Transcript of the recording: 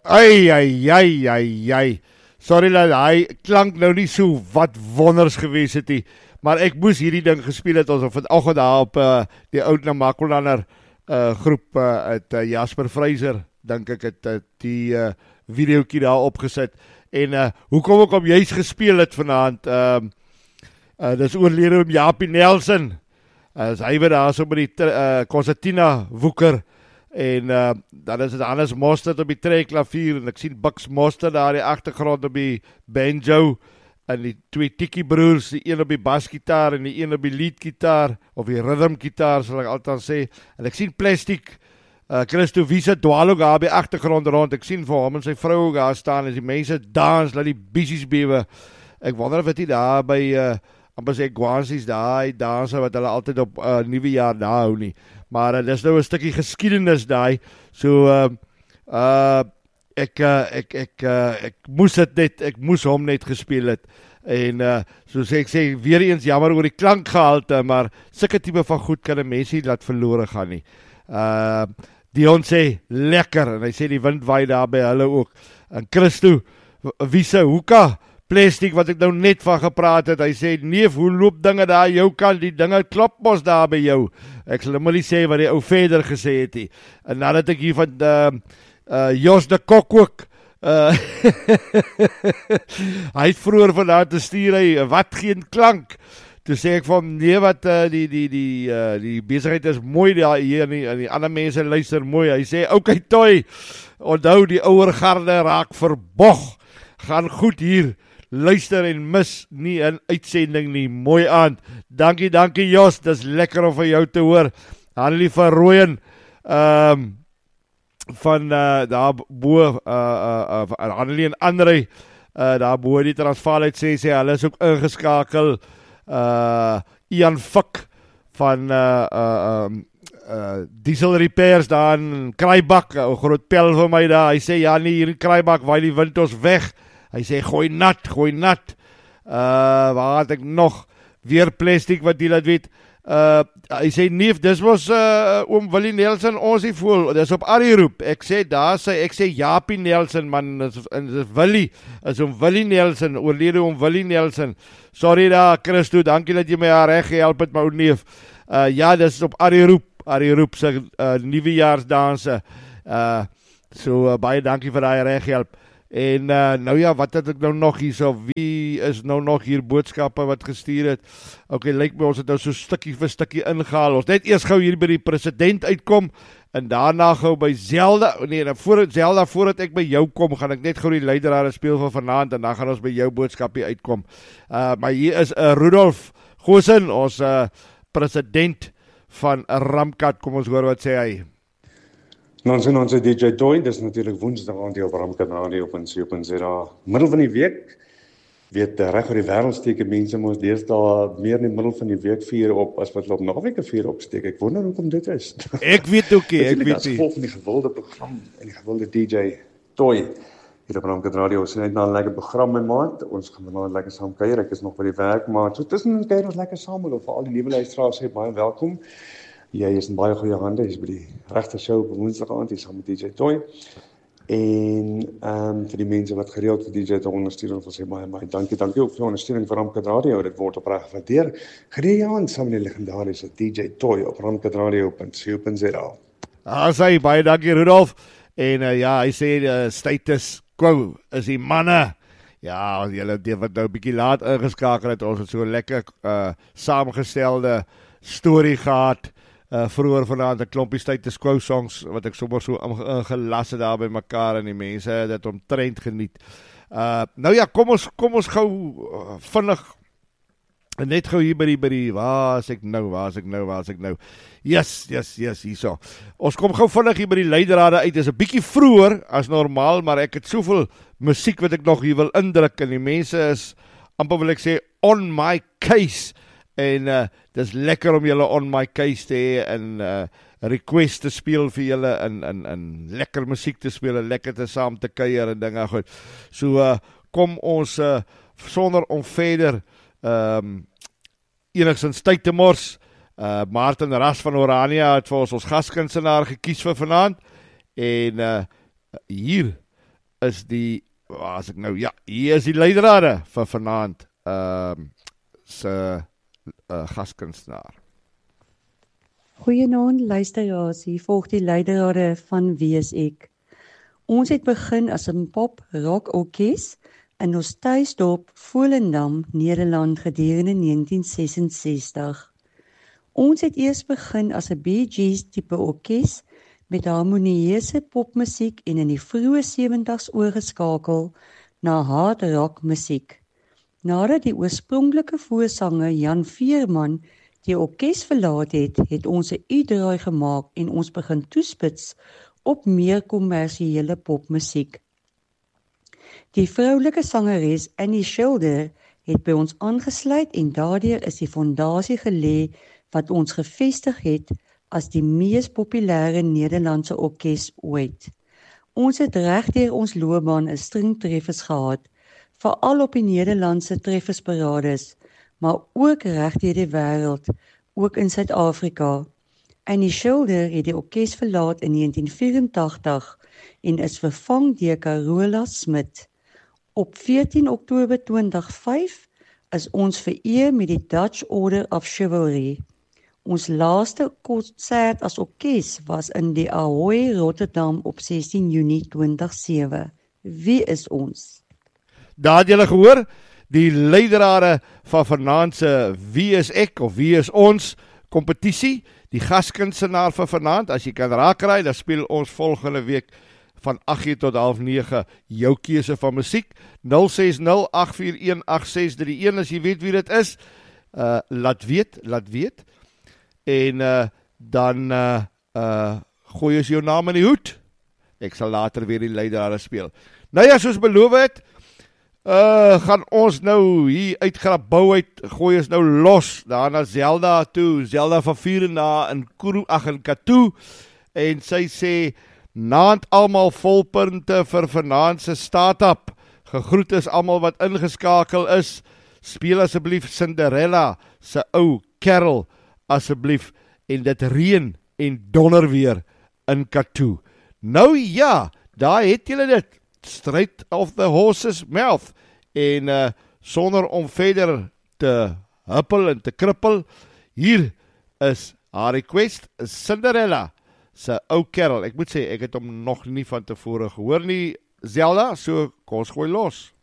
Ai. Sorry dat hy klank nou nie so wat wonders gewees het nie, maar ek moes hierdie ding gespeel het, ons vanoggend daar op die oud Namakwa groep, Jasper Fraser, dink ek het die videoetjie daar opgesit, en hoekom ek juist gespeel het vanaand, dis oorlede om Japie Nelson, hy wat daar so met die Concertina woeker, en dan is het Hannes Mostert op die trekklavier, en ek sien Bux Mostert daar in die agtergrond op die banjo, en die twee Tikkie broers, die een op die basgitaar, en die een op die leadgitaar, of die rhythmgitaar, sal ek altyd sê, en ek sien Plastic, Christo Wiese dwaal ook daar op die agtergrond rond, ek sien vir hom en sy vrou ook daar staan, en die mense dans, laat die biesies bewe, ek wonder of het die daar by, amper sê Gwansies daar, die danse wat hulle altyd op nuwe jaar daar hou nie, maar dis nou 'n stukkie geskiedenis daai, so ek moes hom net gespeel het, en soos ek sê, weer eens jammer oor die klankgehalte, maar sulke tipe van goed kan 'n mens nie laat verlore gaan nie. Dion sê, lekker, en hy sê die wind waai daar by hulle ook, en Christo, Wiese, Hoeka, Plastic wat ek nou net van gepraat het, hy sê, neef, hoe loop dinge daar jou kant, die dinge klop mos daar by jou, ek sal maar nie sê wat die ou verder gesê het nie, en nadat ek hier van Jos de Kok ook, hy het vroeger vandaan te stuur, hy, wat geen klank, toe sê ek vir hom, nee wat, die besigheid is mooi daar hier, en die ander mense luister mooi, hy sê, okay Toy, onthou die ouer garde raak verbog, gaan goed hier, luister en mis nie 'n uitsending nie, mooi aan, dankie Jos, dis lekker om van jou te hoor, Hannelie van Rooyen, van daar bo, Hannelie en André, daar bo die Transvaal uit sê, hulle is ook ingeskakel, Ian Fik, van Diesel Repairs daar in Kraaibak, 'n groot pel vir my daar, hy sê, ja nie, hier in Kraaibak, waai die wind ons weg, hy sê, gooi nat, waar had ek nog, weer Plastic wat die dat weet, hy sê, neef, dis was oom Willie Nelson, ons die voel, dis op Arrie roep, ek sê, ek sê Japie Nelson, man, dis Willie, is oom Willie Nelson, oorlede oom Willie Nelson, sorry daar, Christo, dankie dat jy my daar reg gehelp het, my ou neef, ja, dis op Arrie roep, sy nuwejaarsdanse, so baie dankie vir die reg help, en nou ja, wat het ek nou nog hier so, wie is nou nog hier boodskappe wat gestuur het, ok, lyk my ons het nou so stukkie vir stukkie ingehaal, ons net eers gou hier by die president uitkom, en daarna gou by Zelda, voordat ek by jou kom, gaan ek net gou die leiderare speel van vanaand, en dan gaan ons by jou boodskapie uitkom, maar hier is Rudolf Goosen, ons president van Ramkat, kom ons hoor wat sê hy. Onze DJ Toy, dis natuurlijk woensdag aand hier op Ramkat Radio op NC.za. Middel van die week, weet reg oor die wêreld steek mense mos deesdae meer in die middel van die week vier op as wat hulle op naweke vier opsteek. Ek wonder hoekom dit is. Ek weet ook nie, ek weet nie. As gevolg van die gewilde program en die gewilde DJ Toy hier op Ramkat Radio, ons net na 'n lekker program my maand. Ons gaan nou lekker saam kuier. Ek is nog by die werk, maar so tussen kuier ons lekker saam met vir al die nuwe luisteraars, sê baie welkom. Jy is in baie goeie hande, jy is by die regte show op woensdag aand, jy saam met DJ Toy. En vir die mense wat gereeld vir DJ Toy ondersteun, wil sê baie dankie ook vir ondersteuning vir Ramkat Radio, dit word opreg gewaardeer. Gereed aan saam met die legendariese DJ Toy op ramkatradio.co.za. Sê baie dankie Rudolf, en ja, hy sê status quo is die manne. Ja, julle wat nou 'n bietjie laat ingeskakel het, ons het so lekker saamgestelde storie gehad. Vroeger vanaand 'n klompie status quo songs wat ek sommer so ingelas het daar by mekaar, en die mense het dit omtrent geniet. Nou ja, kom ons gou vinnig net gou hier by die waar is ek nou? Yes, hierso. Ons kom gou vinnig hier by die leiderrade uit. Dit is 'n bietjie vroeër as normaal, maar ek het soveel musiek wat ek nog hier wil indruk, en die mense is amper wil ek sê on my case. En dis lekker om julle on my case te hê, en request te speel vir julle, en lekker musiek te speel, en lekker te saam te kuier en dinge goed. So kom ons sonder om verder enigstens tyd te mors. Martin Ras van Orania het vir ons gaskunstenaar gekies vir vanaand, en hier is die, waar is ek nou? Ja, hier is die leidrade vir vanaand se gaskunstenaar. Goeienaand luisteraars, hier volg die leidrade van Wie is ek. Ons het begin as 'n pop-rock orkes in ons tuisdorp Volendam, Nederland gedurende 1966. Ons het eers begin as 'n Bee Gees tipe orkes met harmonieuse popmusiek en in die vroeë 70's oorgeskakel na hard rock musiek. Nadat die oorspronklike voorsanger Jan Veerman die orkes verlaat het, het ons 'n U-draai gemaak en ons begin toespits op meer kommersiële popmusiek. Die vroulike sangeres Annie Schilder het by ons aangesluit en daardeur is die fondasie gelê wat ons gevestig het as die mees populêre Nederlandse orkes ooit. Ons het regdeur ons loopbaan 'n string treffers gehad, veral op die Nederlandse treffersparades, maar ook regdeur die wêreld, ook in Suid-Afrika. Annie Schilder het die orkes verlaat in 1984 en is vervang deur Carola Smit. Op 14 Oktober 2005 is ons vereer met die Dutch Order of Chivalry. Ons laaste konsert as orkes was in die Ahoy Rotterdam op 16 Junie 2007. Wie is ons? Daar het julle gehoor, die leidrade van vanaand se Wie is ek of Wie is ons kompetisie, die gaskunstenaar van vanaand. As jy kan raakry, dan speel ons volgende week van 8 tot 8:30 jou keuse van musiek. 060-841-8631 as jy weet wie dit is. Laat weet. En dan gooi ons jou naam in die hoed. Ek sal later weer die leidrade speel. Nou ja, soos beloof het, gaan ons nou hier uit Grabouw uit, gooi ons nou los, daar na Zelda toe, Zelda van Vierendae in Katoe, en sy sê, naand almal volpunte vir vanaand se startup, gegroet is almal wat ingeskakel is, speel asseblief Cinderella, se ou kerel, asseblief, en dit reën en donder weer in Katoe. Nou ja, daar het julle dit, straight of the horse's mouth, en sonder om verder te huppel en te krippel, hier is haar request, Cinderella, se ou kerel. Ek moet sê, ek het hom nog nie van tevore gehoor nie, Zelda, so kom ons gooi los.